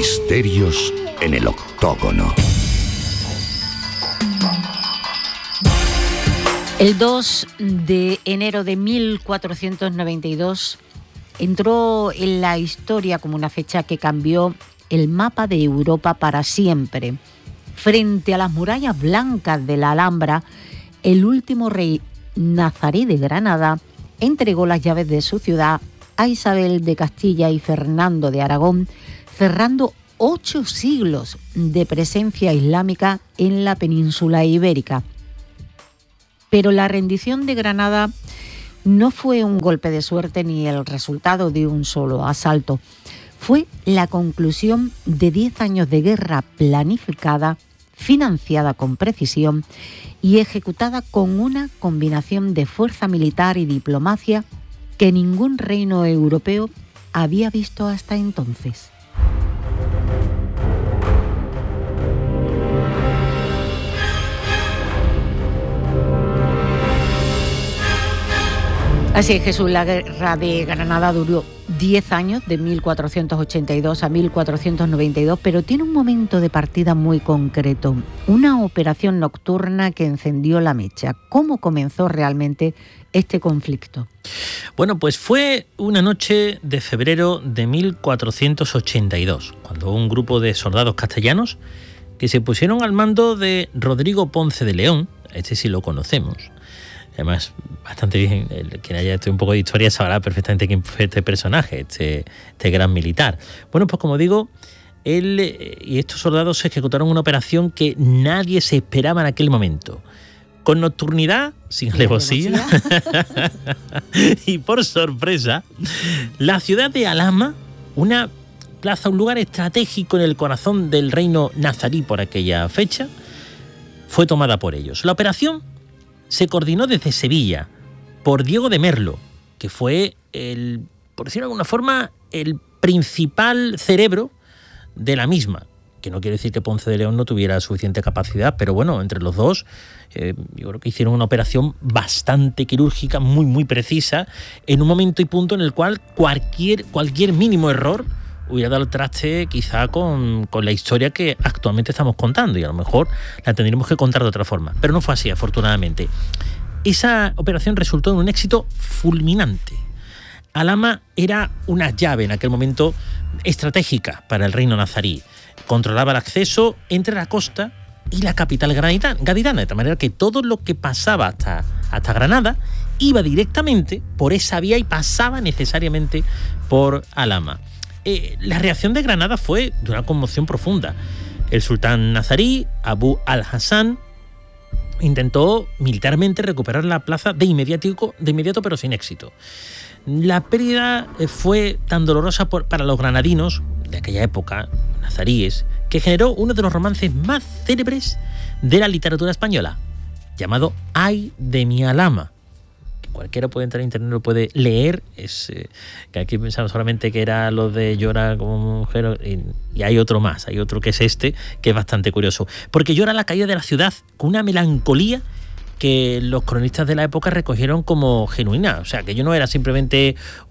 Misterios en el octógono. El 2 de enero de 1492 entró en la historia como una fecha que cambió el mapa de Europa para siempre. Frente a las murallas blancas de la Alhambra, el último rey nazarí de Granada entregó las llaves de su ciudad a Isabel de Castilla y Fernando de Aragón, cerrando 8 siglos de presencia islámica en la península ibérica. Pero la rendición de Granada no fue un golpe de suerte ni el resultado de un solo asalto. Fue la conclusión de 10 años de guerra planificada, financiada con precisión y ejecutada con una combinación de fuerza militar y diplomacia que ningún reino europeo había visto hasta entonces. Así es, Jesús, la guerra de Granada duró 10 años, de 1482 a 1492, pero tiene un momento de partida muy concreto, una operación nocturna que encendió la mecha. ¿Cómo comenzó realmente este conflicto? Bueno, pues fue una noche de febrero de 1482, cuando un grupo de soldados castellanos que se pusieron al mando de Rodrigo Ponce de León, este sí lo conocemos. Además, bastante bien, quien haya estudiado un poco de historia sabrá perfectamente quién fue este personaje, este gran militar. Bueno, pues como digo, él y estos soldados ejecutaron una operación que nadie se esperaba en aquel momento. Con nocturnidad, sin alevosía, y por sorpresa, la ciudad de Alhama, una plaza, un lugar estratégico en el corazón del reino nazarí por aquella fecha, fue tomada por ellos. La operación se coordinó desde Sevilla por Diego de Merlo, que fue, por decirlo de alguna forma, el principal cerebro de la misma. Que no quiere decir que Ponce de León no tuviera suficiente capacidad, pero bueno, entre los dos, yo creo que hicieron una operación bastante quirúrgica, muy precisa, en un momento y punto en el cual cualquier mínimo error hubiera dado el traste quizá con la historia que actualmente estamos contando, y a lo mejor la tendríamos que contar de otra forma. Pero no fue así, afortunadamente. Esa operación resultó en un éxito fulminante. Alhama era una llave en aquel momento estratégica para el reino nazarí. Controlaba el acceso entre la costa y la capital gaditana, de tal manera que todo lo que pasaba hasta Granada iba directamente por esa vía y pasaba necesariamente por Alhama. La reacción de Granada fue de una conmoción profunda. El sultán nazarí, Abu al-Hassan, intentó militarmente recuperar la plaza de inmediato, pero sin éxito. La pérdida fue tan dolorosa para los granadinos de aquella época, nazaríes, que generó uno de los romances más célebres de la literatura española, llamado Ay de mi Alhama. Cualquiera puede entrar a internet, lo puede leer. Que aquí pensamos solamente que era lo de llora como mujer, y hay otro más, hay otro que es que es bastante curioso, porque llora la caída de la ciudad con una melancolía que los cronistas de la época recogieron como genuina. O sea, que yo no era simplemente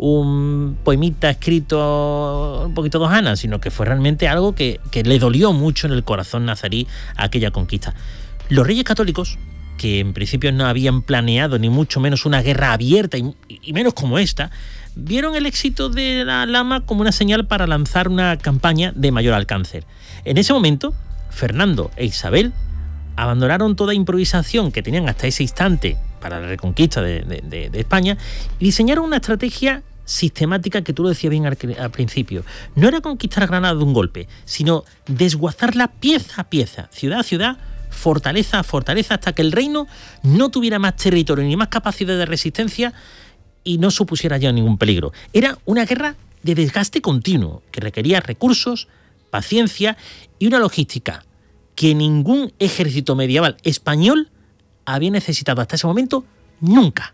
un poemita escrito un poquito dojana, sino que fue realmente algo que le dolió mucho en el corazón nazarí a aquella conquista. Los reyes católicos, que en principio no habían planeado ni mucho menos una guerra abierta y menos como esta, vieron el éxito de la Alhama como una señal para lanzar una campaña de mayor alcance. En ese momento, Fernando e Isabel abandonaron toda improvisación que tenían hasta ese instante para la reconquista de España y diseñaron una estrategia sistemática que tú lo decías bien al principio. No era conquistar Granada de un golpe, sino desguazarla pieza a pieza, ciudad a ciudad, fortaleza a fortaleza, hasta que el reino no tuviera más territorio ni más capacidad de resistencia y no supusiera ya ningún peligro. Era una guerra de desgaste continuo que requería recursos, paciencia y una logística que ningún ejército medieval español había necesitado hasta ese momento nunca.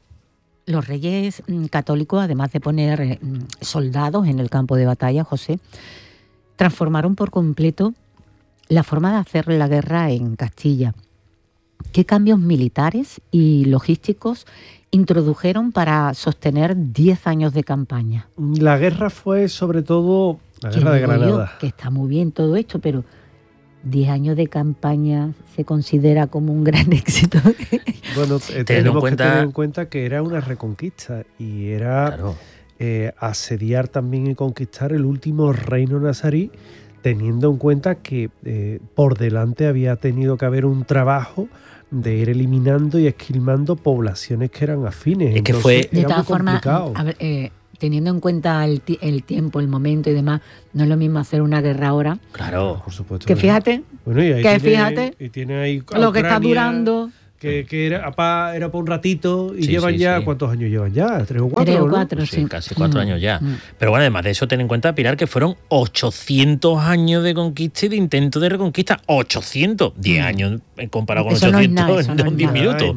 Los reyes católicos, además de poner soldados en el campo de batalla, José, transformaron por completo la forma de hacer la guerra en Castilla. ¿Qué cambios militares y logísticos introdujeron para sostener 10 años de campaña? La guerra fue sobre todo La guerra de Granada. Que está muy bien todo esto, pero 10 años de campaña se considera como un gran éxito. Bueno, tenemos que tener en cuenta que era una reconquista y era asediar también y conquistar el último reino nazarí, teniendo en cuenta que por delante había tenido que haber un trabajo de ir eliminando y esquilmando poblaciones que eran afines. Es que fue de todas formas, teniendo en cuenta el tiempo, el momento y demás, no es lo mismo hacer una guerra ahora. Claro, por supuesto. Que fíjate, bueno, y ahí tiene ahí lo Ucrania, que está durando. Que era para un ratito y llevan ya. Sí. ¿Cuántos años llevan ya? ¿3 o 4? 3 o 4, ¿no? sí. Sí, casi 4 años ya. Pero bueno, además de eso, ten en cuenta, Pilar, que fueron 800 años de conquista y de intento de reconquista. 800. 10 años comparado con eso 800 no es nada, en 10 minutos.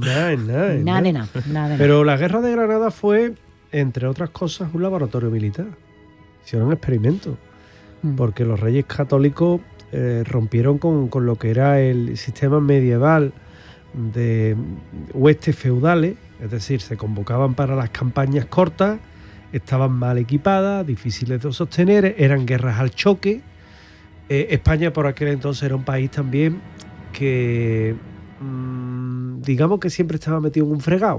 Nada. Pero la guerra de Granada fue, entre otras cosas, un laboratorio militar. Hicieron experimentos. Porque los reyes católicos rompieron con lo que era el sistema medieval de huestes feudales, es decir, se convocaban para las campañas cortas, estaban mal equipadas, difíciles de sostener, eran guerras al choque. España por aquel entonces era un país también que, digamos que siempre estaba metido en un fregado.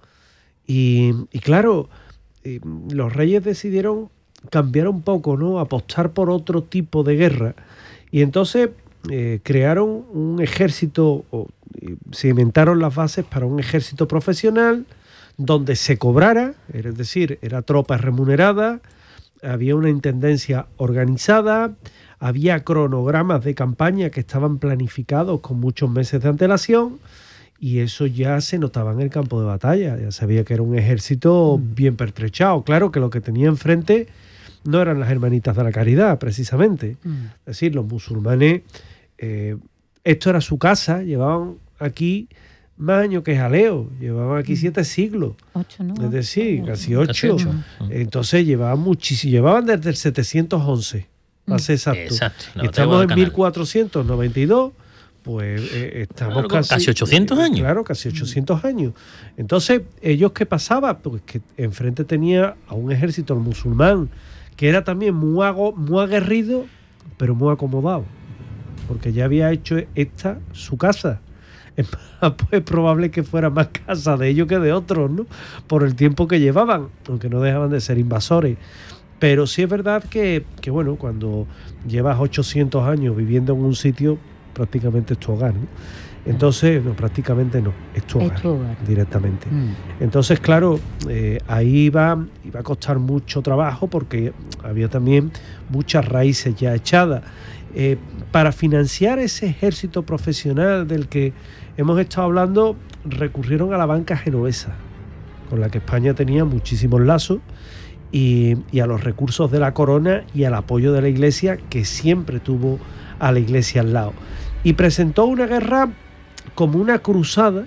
Y claro, los reyes decidieron cambiar un poco, ¿no? Apostar por otro tipo de guerra. Y entonces crearon un ejército, cimentaron las bases para un ejército profesional donde se cobrara, es decir, era tropa remunerada, había una intendencia organizada, había cronogramas de campaña que estaban planificados con muchos meses de antelación y eso ya se notaba en el campo de batalla, ya sabía que era un ejército bien pertrechado. Claro que lo que tenía enfrente no eran las hermanitas de la caridad, precisamente. Es decir, los musulmanes, esto era su casa, llevaban aquí más años que jaleo, llevaban aquí 7 siglos. 8, ¿no? Es decir, casi 8. Entonces llevaban desde el 711, para ser exacto. Y estamos en 1492, pues estamos casi 800 años. Claro, casi 800 años. Entonces, ¿ellos qué pasaba? Pues que enfrente tenía a un ejército musulmán que era también muy aguerrido, pero muy acomodado, porque ya había hecho esta su casa. Es probable que fuera más casa de ellos que de otros, ¿no? Por el tiempo que llevaban, aunque no dejaban de ser invasores. Pero sí es verdad que bueno, cuando llevas 800 años viviendo en un sitio, prácticamente es tu hogar, ¿no? Entonces, no, prácticamente no, es tu hogar, directamente. Entonces, claro, ahí iba a costar mucho trabajo porque había también muchas raíces ya echadas. Para financiar ese ejército profesional del que hemos estado hablando, recurrieron a la banca genovesa, con la que España tenía muchísimos lazos, y a los recursos de la corona y al apoyo de la Iglesia, que siempre tuvo a la Iglesia al lado. Y presentó una guerra como una cruzada,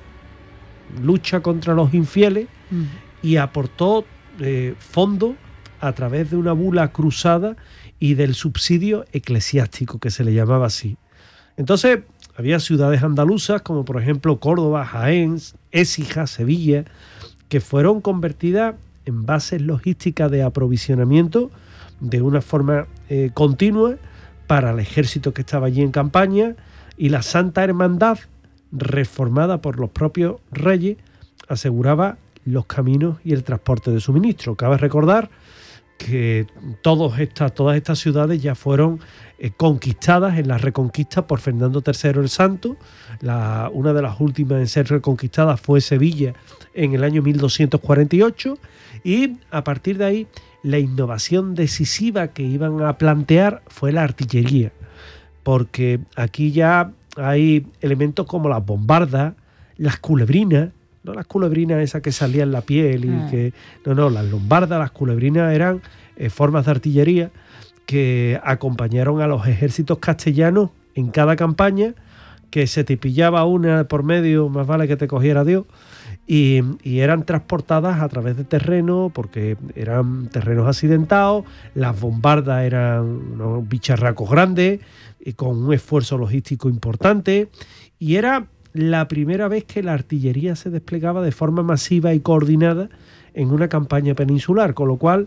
lucha contra los infieles, y aportó fondos a través de una bula cruzada y del subsidio eclesiástico, que se le llamaba así. Entonces, había ciudades andaluzas, como por ejemplo Córdoba, Jaén, Écija, Sevilla, que fueron convertidas en bases logísticas de aprovisionamiento de una forma continua para el ejército que estaba allí en campaña, y la Santa Hermandad, reformada por los propios reyes, aseguraba los caminos y el transporte de suministro. Cabe recordar que todas estas ciudades ya fueron conquistadas en la Reconquista por Fernando III el Santo. Una de las últimas en ser reconquistadas fue Sevilla en el año 1248, y a partir de ahí la innovación decisiva que iban a plantear fue la artillería, porque aquí ya hay elementos como las bombardas, las culebrinas, no las culebrinas esas que salían la piel y que... No, las lombardas, las culebrinas eran formas de artillería que acompañaron a los ejércitos castellanos en cada campaña, que se te pillaba una por medio, más vale que te cogiera Dios, y eran transportadas a través de terreno, porque eran terrenos accidentados. Las bombardas eran unos bicharracos grandes y con un esfuerzo logístico importante, y era la primera vez que la artillería se desplegaba de forma masiva y coordinada en una campaña peninsular, con lo cual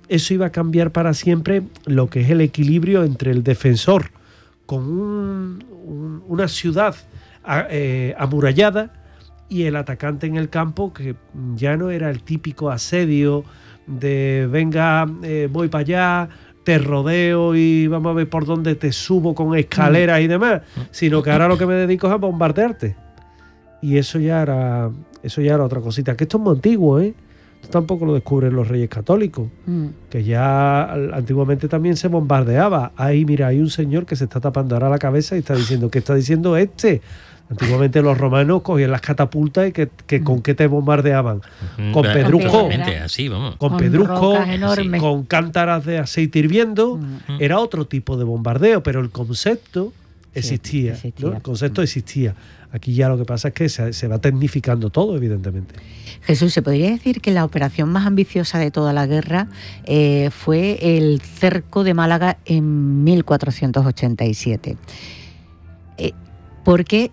eso iba a cambiar para siempre lo que es el equilibrio entre el defensor con una ciudad amurallada y el atacante en el campo, que ya no era el típico asedio de venga, voy para allá, te rodeo y vamos a ver por dónde te subo con escaleras y demás, sino que ahora lo que me dedico es a bombardearte. Y eso ya era otra cosita, que esto es muy antiguo, ¿eh? Esto tampoco lo descubren los reyes católicos, que ya antiguamente también se bombardeaba. Ahí, mira, hay un señor que se está tapando ahora la cabeza y está diciendo, ¿qué está diciendo este? Antiguamente los romanos cogían las catapultas y que ¿con qué te bombardeaban? Con pedruscos, así, vamos. con pedruscos, con cántaras de aceite hirviendo. Era otro tipo de bombardeo, pero el concepto existía. ¿No? El concepto existía. Aquí ya lo que pasa es que se va tecnificando todo, evidentemente. Jesús, ¿se podría decir que la operación más ambiciosa de toda la guerra fue el cerco de Málaga en 1487? ¿Por qué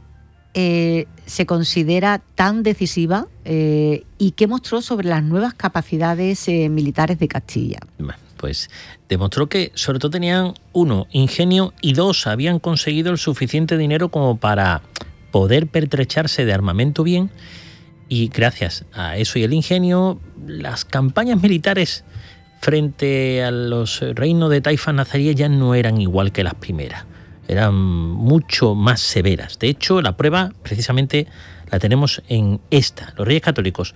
se considera tan decisiva y qué mostró sobre las nuevas capacidades militares de Castilla? Pues demostró que sobre todo tenían, 1, ingenio, y 2, habían conseguido el suficiente dinero como para poder pertrecharse de armamento bien, y gracias a eso y el ingenio, las campañas militares frente a los reinos de taifas nazaríes ya no eran igual que las primeras, eran mucho más severas. De hecho, la prueba precisamente la tenemos en esta. Los reyes católicos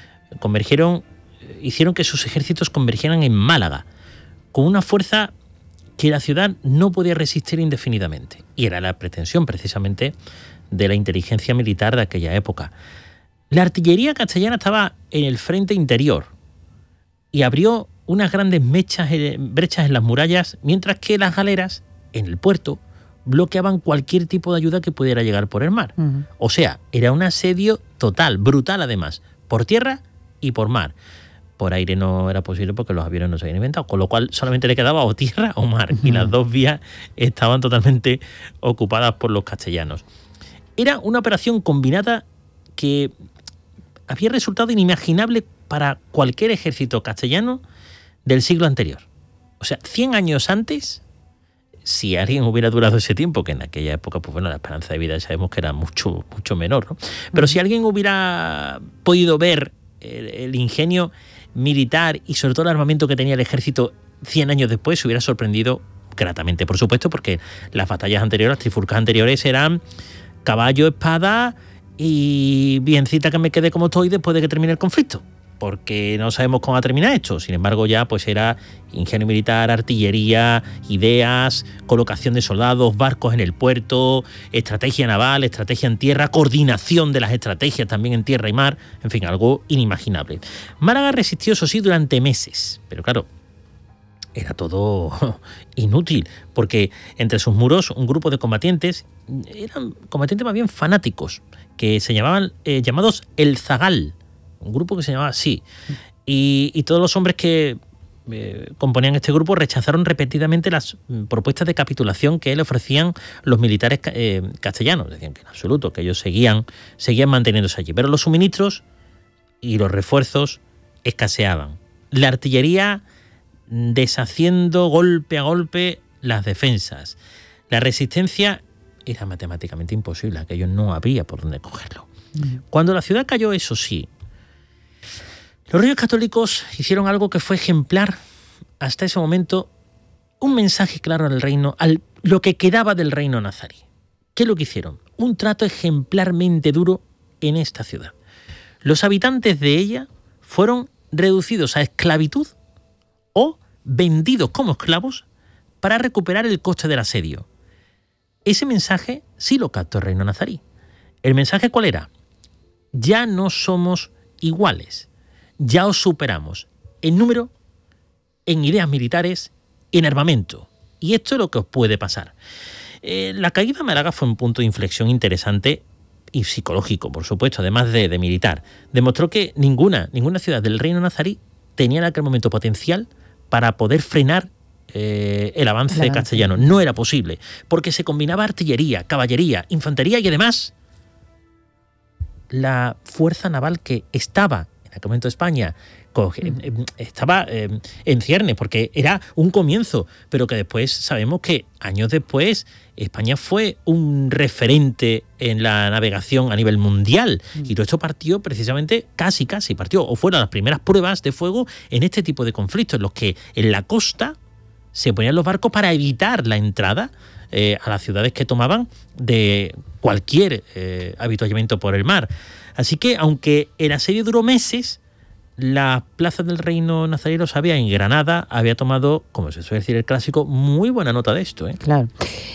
hicieron que sus ejércitos convergieran en Málaga, con una fuerza que la ciudad no podía resistir indefinidamente, y era la pretensión precisamente de la inteligencia militar de aquella época. La artillería castellana estaba en el frente interior y abrió unas grandes brechas en las murallas, mientras que las galeras en el puerto bloqueaban cualquier tipo de ayuda que pudiera llegar por el mar. O sea, era un asedio total, brutal además, por tierra y por mar. Por aire no era posible porque los aviones no se habían inventado, con lo cual solamente le quedaba o tierra o mar, y las dos vías estaban totalmente ocupadas por los castellanos. Era una operación combinada que había resultado inimaginable para cualquier ejército castellano del siglo anterior. O sea, 100 años antes, si alguien hubiera durado ese tiempo, que en aquella época, pues bueno, la esperanza de vida ya sabemos que era mucho, mucho menor, ¿no? Pero si alguien hubiera podido ver el ingenio militar y sobre todo el armamento que tenía el ejército 100 años después, se hubiera sorprendido gratamente, por supuesto, porque las batallas anteriores, las trifulcas anteriores eran caballo, espada y biencita que me quede como estoy después de que termine el conflicto, porque no sabemos cómo va a terminar esto. Sin embargo, ya pues era ingenio militar, artillería, ideas, colocación de soldados, barcos en el puerto, estrategia naval, estrategia en tierra, coordinación de las estrategias también en tierra y mar, en fin, algo inimaginable. Málaga resistió, eso sí, durante meses, pero claro, era todo inútil, porque entre sus muros un grupo de combatientes, eran combatientes más bien fanáticos, que se llamaban llamados el Zagal, un grupo que se llamaba así, y todos los hombres que componían este grupo rechazaron repetidamente las propuestas de capitulación que le ofrecían los militares castellanos. Decían que en absoluto, que ellos seguían manteniéndose allí, pero los suministros y los refuerzos escaseaban. La artillería deshaciendo golpe a golpe las defensas. La resistencia era matemáticamente imposible, aquello no había por dónde cogerlo. Cuando la ciudad cayó, eso sí, los reyes católicos hicieron algo que fue ejemplar hasta ese momento, un mensaje claro al reino, lo que quedaba del reino nazarí. ¿Qué es lo que hicieron? Un trato ejemplarmente duro en esta ciudad. Los habitantes de ella fueron reducidos a esclavitud o vendidos como esclavos para recuperar el coste del asedio. Ese mensaje sí lo captó el reino nazarí. ¿El mensaje cuál era? Ya no somos iguales, ya os superamos en número, en ideas militares, en armamento. Y esto es lo que os puede pasar. La caída de Málaga fue un punto de inflexión interesante y psicológico, por supuesto, además de militar. Demostró que ninguna ciudad del reino nazarí tenía en aquel momento potencial para poder frenar el avance castellano. No era posible, porque se combinaba artillería, caballería, infantería y además la fuerza naval que estaba en aquel momento España estaba en ciernes, porque era un comienzo, pero que después sabemos que años después España fue un referente en la navegación a nivel mundial, y todo esto partió precisamente, casi partió, o fueron las primeras pruebas de fuego en este tipo de conflictos, en los que en la costa se ponían los barcos para evitar la entrada a las ciudades que tomaban de cualquier avituallamiento por el mar. Así que, aunque el asedio duró meses, la plaza del reino nazarí lo sabía, en Granada había tomado, como se suele decir el clásico, muy buena nota de esto. Claro.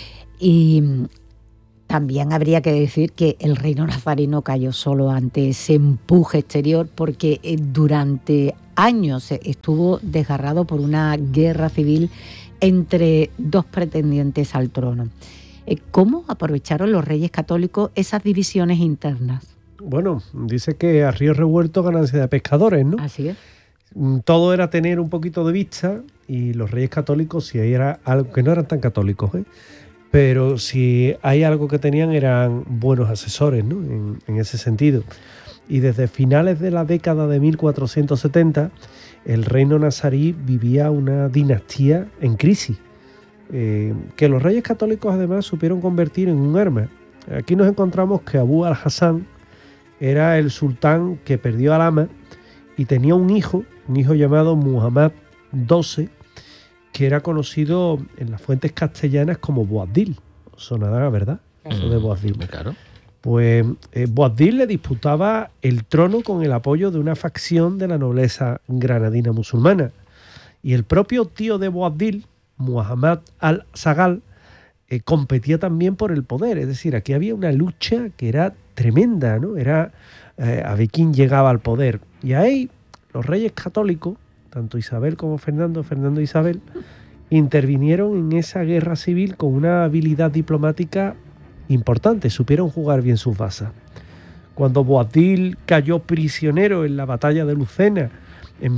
Y también habría que decir que el reino nazarí no cayó solo ante ese empuje exterior, porque durante años estuvo desgarrado por una guerra civil entre dos pretendientes al trono. ¿Cómo aprovecharon los reyes católicos esas divisiones internas? Bueno, dice que a río revuelto ganancia de pescadores, ¿no? Así es. Todo era tener un poquito de vista, y los reyes católicos, si ahí era algo, que no eran tan católicos, pero si hay algo que tenían, eran buenos asesores, ¿no? En ese sentido. Y desde finales de la década de 1470, el reino nazarí vivía una dinastía en crisis, que los reyes católicos además supieron convertir en un arma. Aquí nos encontramos que Abu al-Hassan era el sultán que perdió al ama y tenía un hijo llamado Muhammad XII, que era conocido en las fuentes castellanas como Boabdil. Sonará, ¿verdad? Eso de Boabdil. Claro. Pues Boabdil le disputaba el trono con el apoyo de una facción de la nobleza granadina musulmana. Y el propio tío de Boabdil, Muhammad al-Sagal, competía también por el poder. Es decir, aquí había una lucha que era tremenda, ¿no? Era a ver quién llegaba al poder. Y ahí los reyes católicos, tanto Isabel como Fernando e Isabel, intervinieron en esa guerra civil con una habilidad diplomática importante. Supieron jugar bien sus bazas. Cuando Boabdil cayó prisionero en la batalla de Lucena en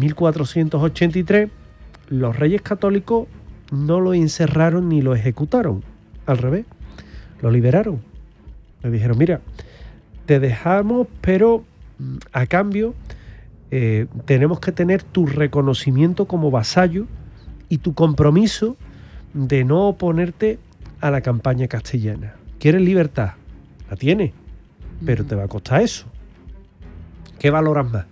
1483, los reyes católicos no lo encerraron ni lo ejecutaron. Al revés, lo liberaron. Le dijeron, mira, te dejamos, pero a cambio tenemos que tener tu reconocimiento como vasallo y tu compromiso de no oponerte a la campaña castellana. ¿Quieres libertad? La tienes, pero te va a costar eso. ¿Qué valoras más?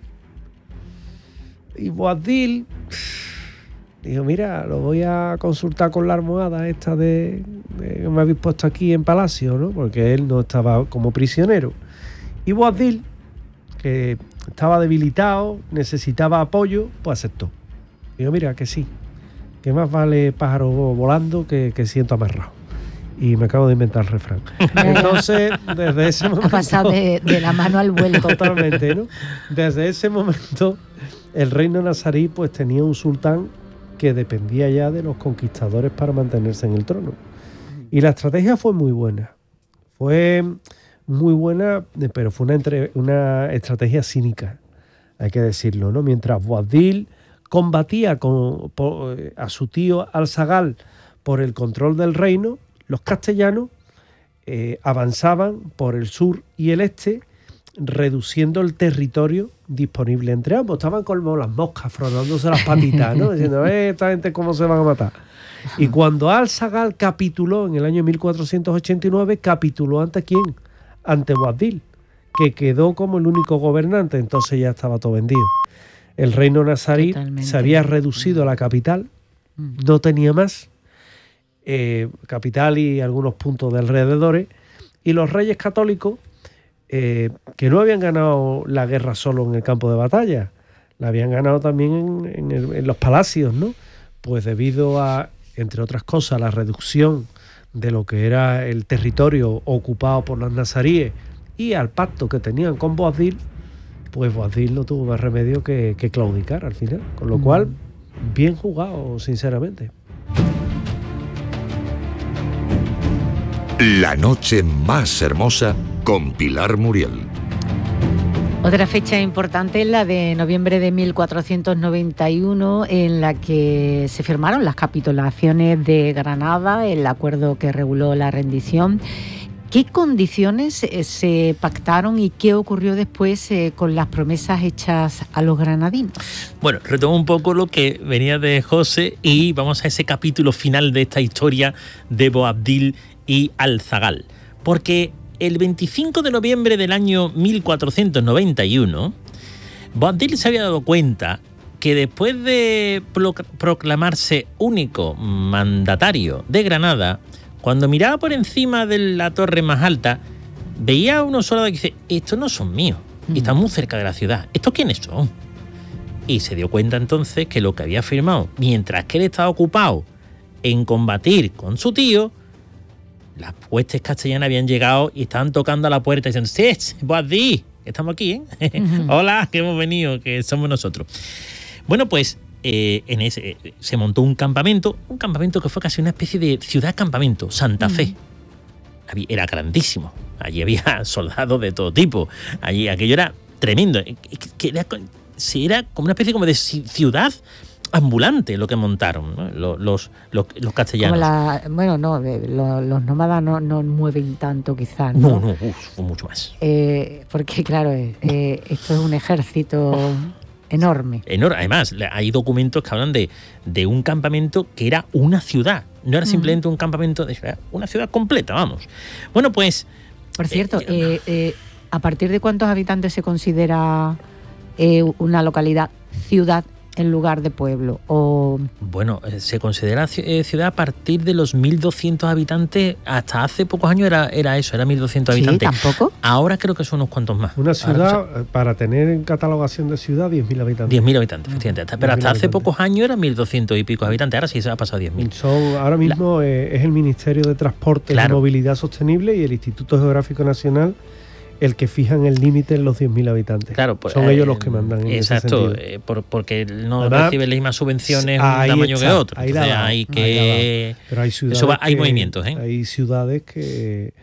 Y Boabdil dijo, mira, lo voy a consultar con la almohada esta de que me habéis puesto aquí en Palacio, ¿no? Porque él no estaba como prisionero. Y Boabdil, que estaba debilitado, necesitaba apoyo, pues aceptó. Dijo, mira, que sí, que más vale pájaro volando que siento amarrado. Y me acabo de inventar el refrán. Entonces, desde ese momento... Ha pasado de la mano al vuelo. Totalmente, ¿no? Desde ese momento, el reino nazarí pues tenía un sultán que dependía ya de los conquistadores para mantenerse en el trono. Y la estrategia fue muy buena. Fue muy buena, pero fue una estrategia cínica, hay que decirlo, ¿no? Mientras Boabdil combatía a su tío al-Sagal por el control del reino, los castellanos avanzaban por el sur y el este, reduciendo el territorio disponible entre ambos. Estaban como las moscas, frotándose las patitas, ¿no? Diciendo, esta gente cómo se van a matar. Y cuando al-Sagal capituló en el año 1489, capituló ¿ante quién? Ante Boabdil, que quedó como el único gobernante. Entonces ya estaba todo vendido. El reino nazarí se había reducido a la capital, no tenía más, capital y algunos puntos de alrededores, y los reyes católicos, que no habían ganado la guerra solo en el campo de batalla, la habían ganado también en los palacios, ¿no? Pues debido a, entre otras cosas, la reducción de lo que era el territorio ocupado por los nazaríes y al pacto que tenían con Boabdil, pues Boabdil no tuvo más remedio que claudicar al final. Con lo cual, bien jugado, sinceramente. La noche más hermosa con Pilar Muriel. Otra fecha importante es la de noviembre de 1491, en la que se firmaron las capitulaciones de Granada, el acuerdo que reguló la rendición, ¿Qué condiciones se pactaron y qué ocurrió después con las promesas hechas a los granadinos? Bueno, retomo un poco lo que venía de José y vamos a ese capítulo final de esta historia de Boabdil y Al-Zagal. Porque el 25 de noviembre del año 1491, Boabdil se había dado cuenta que después de proclamarse único mandatario de Granada, cuando miraba por encima de la torre más alta, veía a unos soldados que dice: estos no son míos, están muy cerca de la ciudad, ¿estos quiénes son? Y se dio cuenta entonces que lo que había firmado, mientras que él estaba ocupado en combatir con su tío, las huestes castellanas habían llegado y estaban tocando a la puerta diciendo: sí, Boabdil, estamos aquí, ¿eh? Hola, que hemos venido, que somos nosotros. Bueno, pues se montó un campamento que fue casi una especie de ciudad-campamento, Santa Fe. Era grandísimo, allí había soldados de todo tipo, allí aquello era tremendo, era como una especie como de ciudad ambulante lo que montaron, ¿no? los castellanos. Los nómadas no mueven tanto quizás, ¿no? No, fue mucho más. Porque claro, esto es un ejército enorme. Además, hay documentos que hablan de un campamento que era una ciudad. No era simplemente un campamento de ciudad, una ciudad completa, vamos. Bueno, pues... Por cierto, ¿a partir de cuántos habitantes se considera una localidad ciudad en lugar de pueblo? Bueno, se considera ciudad a partir de los 1.200 habitantes. Hasta hace pocos años era eso, era 1.200 habitantes. ¿Sí, tampoco? Ahora creo que son unos cuantos más. Una ciudad, para tener en catalogación de ciudad, 10.000 habitantes. 10.000 habitantes, efectivamente. Pero hasta hace pocos años eran 1.200 y pico habitantes. Ahora sí se ha pasado 10.000. Ahora mismo es el Ministerio de Transporte y Movilidad Sostenible y el Instituto Geográfico Nacional el que fijan el límite en los 10.000 habitantes. Claro, pues, son ellos los que mandan en ese sentido. Porque no reciben las mismas subvenciones un tamaño que otro. Entonces pero hay ciudades hay movimientos, ¿eh? Hay ciudades que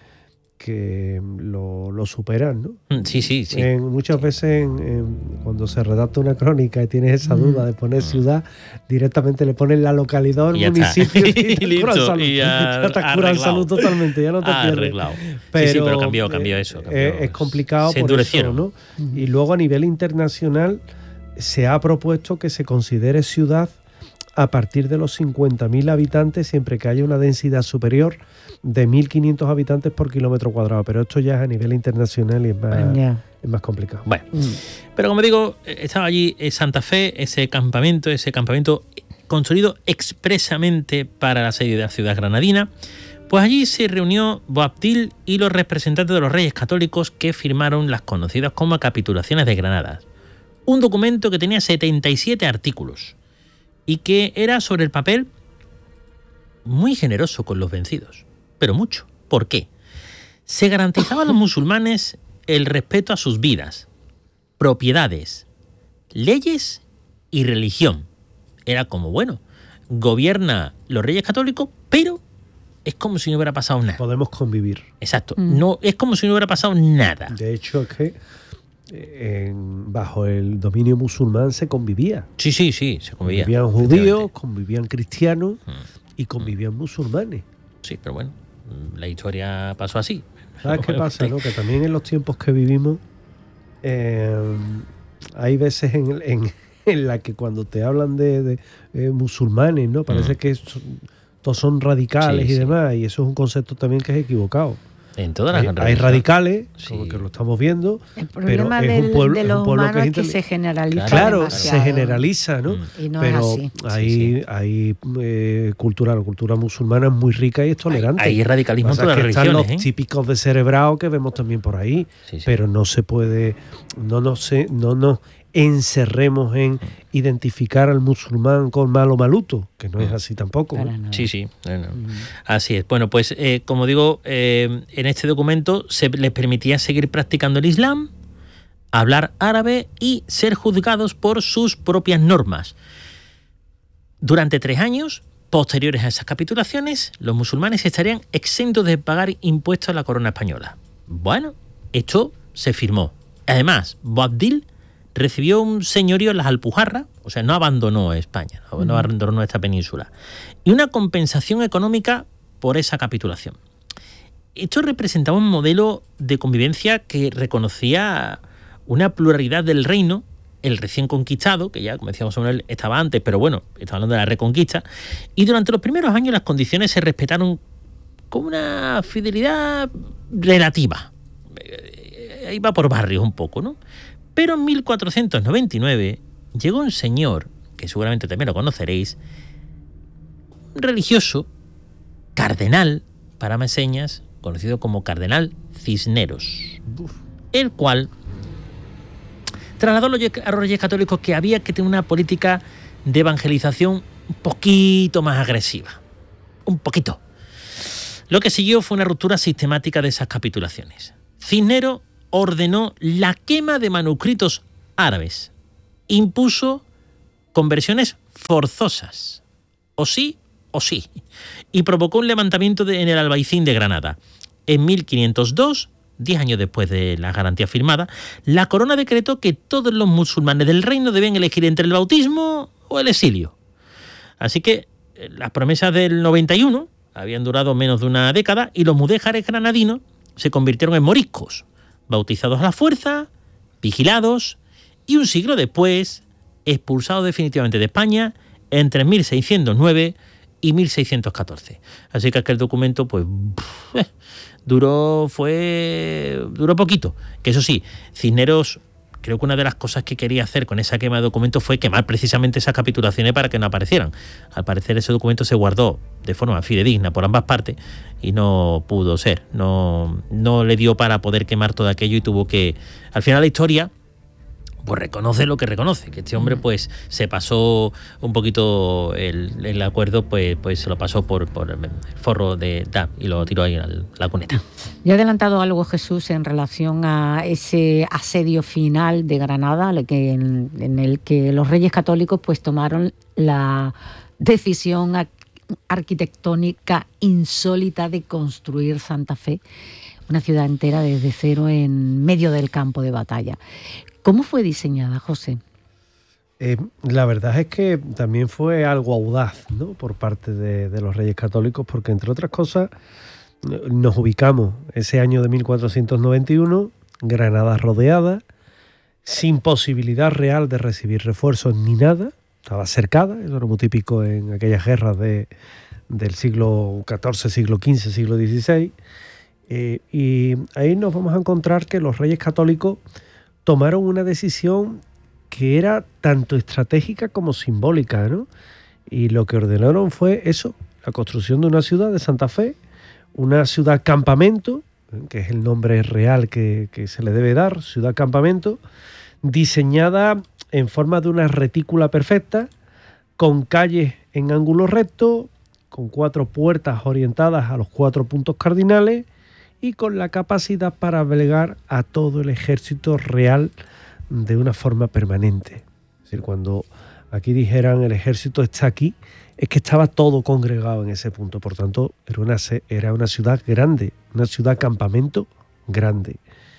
lo superan, ¿no? Sí. Muchas veces cuando se redacta una crónica y tienes esa duda de poner ciudad, directamente le ponen la localidad o el municipio y te curan salud. Ya te curan salud totalmente, ya no te pierdes. Arreglado. Pero, pero cambió eso. Es complicado por eso, ¿no? Y luego a nivel internacional se ha propuesto que se considere ciudad a partir de los 50.000 habitantes, siempre que haya una densidad superior de 1.500 habitantes por kilómetro cuadrado. Pero esto ya es a nivel internacional y es más complicado. Bueno, pero como digo, estaba allí Santa Fe, ese campamento construido expresamente para la asedio de la ciudad granadina. Pues allí se reunió Boabdil y los representantes de los reyes católicos que firmaron las conocidas como capitulaciones de Granada. Un documento que tenía 77 artículos. Y que era sobre el papel muy generoso con los vencidos, pero mucho. ¿Por qué? Se garantizaba a los musulmanes el respeto a sus vidas, propiedades, leyes y religión. Era como, gobierna los reyes católicos, pero es como si no hubiera pasado nada. Podemos convivir. Exacto. No, es como si no hubiera pasado nada. De hecho, es que bajo el dominio musulmán se convivía. Sí, se convivía. Convivían judíos, convivían cristianos y convivían musulmanes. Sí, pero bueno, la historia pasó así. ¿Sabes qué pasa? ¿No? Que también en los tiempos que vivimos hay veces en la que cuando te hablan de musulmanes, ¿no? Parece que todos son radicales y demás, y eso es un concepto también que es equivocado. En todas las hay radicales, como que lo estamos viendo, pero es un pueblo, de los humanos es que se generaliza. Claro, demasiado. se generaliza, ¿no? Y no pero es así. hay la cultura musulmana es muy rica y es tolerante. Hay radicalismo en todas las religiones. Están los típicos descerebrados que vemos también por ahí, pero no se puede, no nos encerremos en identificar al musulmán con malo maluto, que no es así tampoco. Sí. Así es. Bueno, pues como digo, en este documento se les permitía seguir practicando el Islam, hablar árabe y ser juzgados por sus propias normas. Durante 3 años, posteriores a esas capitulaciones, los musulmanes estarían exentos de pagar impuestos a la corona española. Bueno, esto se firmó. Además, Boabdil recibió un señorío en las Alpujarras, o sea, no abandonó España, no abandonó esta península, y una compensación económica por esa capitulación. esto representaba un modelo de convivencia que reconocía una pluralidad del reino, el recién conquistado, que ya, como decíamos, estaba antes, pero bueno, estaba hablando de la reconquista, y durante los primeros años las condiciones se respetaron con una fidelidad relativa. Iba por barrios un poco, ¿no? Pero en 1499 llegó un señor, que seguramente también lo conoceréis, un religioso, cardenal, para más señas, conocido como Cardenal Cisneros, el cual trasladó a los reyes católicos que había que tener una política de evangelización un poquito más agresiva. Un poquito. Lo que siguió fue una ruptura sistemática de esas capitulaciones. Cisneros ordenó la quema de manuscritos árabes. Impuso conversiones forzosas. O sí, y provocó un levantamiento en el Albaicín de Granada. En 1502, 10 años después de la garantía firmada, la corona decretó que todos los musulmanes del reino debían elegir entre el bautismo o el exilio. Así que las promesas del 91 habían durado menos de una década y los mudéjares granadinos se convirtieron en moriscos, bautizados a la fuerza, vigilados y un siglo después expulsados definitivamente de España entre 1609 y 1614. Así que aquel documento pues duró poquito. Que eso sí, Cisneros, creo que una de las cosas que quería hacer con esa quema de documentos fue quemar precisamente esas capitulaciones para que no aparecieran. Al parecer ese documento se guardó de forma fidedigna por ambas partes y no pudo ser. No le dio para poder quemar todo aquello y tuvo que... Al final la historia pues reconoce lo que reconoce, que este hombre pues se pasó un poquito el acuerdo, pues se lo pasó por el forro de DAP y lo tiró ahí en la cuneta. Ya he adelantado algo, Jesús, en relación a ese asedio final de Granada, en el que los reyes católicos pues tomaron la decisión arquitectónica insólita de construir Santa Fe, una ciudad entera desde cero en medio del campo de batalla. ¿Cómo fue diseñada, José? La verdad es que también fue algo audaz, ¿no?, por parte de los Reyes Católicos, porque entre otras cosas nos ubicamos ese año de 1491, Granada rodeada, sin posibilidad real de recibir refuerzos ni nada, estaba cercada, eso era muy típico en aquellas guerras del siglo XIV, siglo XV, siglo XVI, y ahí nos vamos a encontrar que los Reyes Católicos tomaron una decisión que era tanto estratégica como simbólica, ¿no? Y lo que ordenaron fue eso, la construcción de una ciudad de Santa Fe, una ciudad campamento, que es el nombre real que se le debe dar, ciudad campamento, diseñada en forma de una retícula perfecta, con calles en ángulo recto, con 4 puertas orientadas a los 4 puntos cardinales, y con la capacidad para albergar a todo el ejército real de una forma permanente. Es decir, cuando aquí dijeran el ejército está aquí, es que estaba todo congregado en ese punto. Por tanto, era una ciudad grande, una ciudad campamento grande.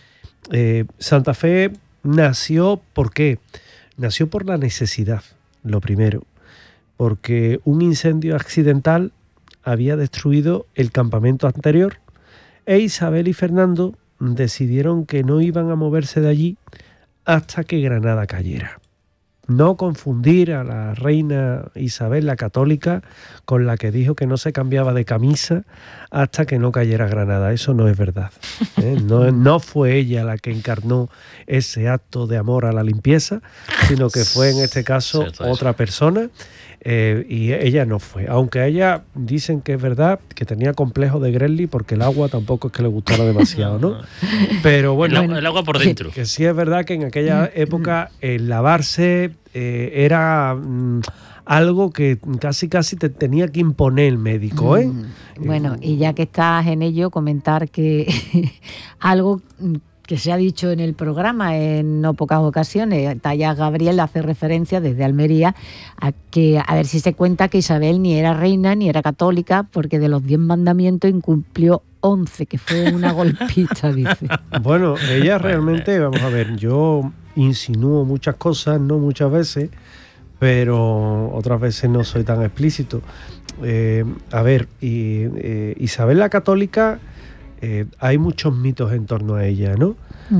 Santa Fe nació, ¿por qué? Nació por la necesidad, lo primero, porque un incendio accidental había destruido el campamento anterior, e Isabel y Fernando decidieron que no iban a moverse de allí hasta que Granada cayera. No confundir a la reina Isabel la católica con la que dijo que no se cambiaba de camisa hasta que no cayera Granada. Eso no es verdad, ¿eh? No fue ella la que encarnó ese acto de amor a la limpieza, sino que fue en este caso otra persona. Y ella no fue, aunque a ella dicen que es verdad que tenía complejo de Grelly porque el agua tampoco es que le gustara demasiado, ¿no? Pero bueno, el agua por dentro. Que sí es verdad que en aquella época el lavarse era algo que casi te tenía que imponer el médico, ¿eh? Bueno, y ya que estás en ello, comentar que algo que se ha dicho en el programa en no pocas ocasiones, Talla Gabriel hace referencia desde Almería a ver si se cuenta que Isabel ni era reina ni era católica, porque de los 10 mandamientos incumplió 11, que fue una golpista, dice. Bueno, ella realmente, vamos a ver, yo insinúo muchas cosas, no muchas veces, pero otras veces no soy tan explícito. Isabel la católica hay muchos mitos en torno a ella, ¿no?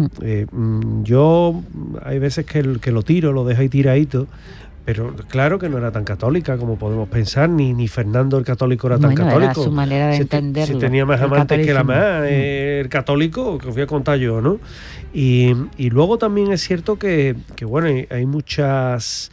Yo hay veces que lo tiro, lo dejo ahí tiradito, pero claro que no era tan católica como podemos pensar, ni Fernando el católico era tan católico. Era su manera de entenderlo. Si tenía más amantes que la más, el católico, que os voy a contar yo, ¿no? Y luego también es cierto que bueno, hay muchas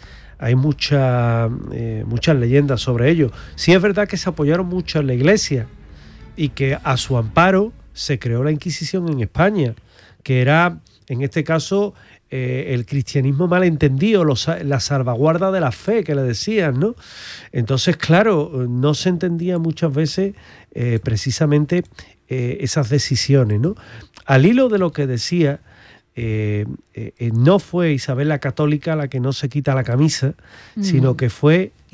leyendas sobre ello. Sí es verdad que se apoyaron mucho en la Iglesia y que a su amparo se creó la Inquisición en España, que era, en este caso, el cristianismo malentendido, la salvaguarda de la fe, que le decían, ¿no? Entonces, claro, no se entendía muchas veces precisamente esas decisiones, ¿no? Al hilo de lo que decía, no fue Isabel la Católica la que no se quita la camisa, sino que fue